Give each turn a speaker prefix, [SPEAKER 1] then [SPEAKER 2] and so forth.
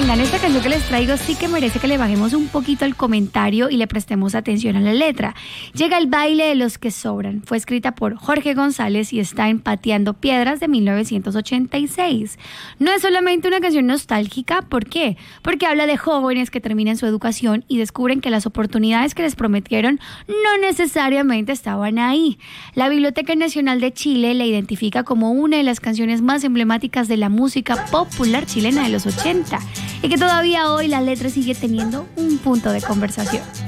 [SPEAKER 1] Vengan, esta canción que les traigo sí que merece que le bajemos un poquito el comentario y le prestemos atención a la letra. Llega el baile de los que sobran. Fue escrita por Jorge González y está en Pateando Piedras de 1986. No es solamente una canción nostálgica, ¿por qué? Porque habla de jóvenes que terminan su educación y descubren que las oportunidades que les prometieron no necesariamente estaban ahí. La Biblioteca Nacional de Chile la identifica como una de las canciones más emblemáticas de la música popular chilena de los 80 y que todavía hoy la letra sigue teniendo un punto de conversación.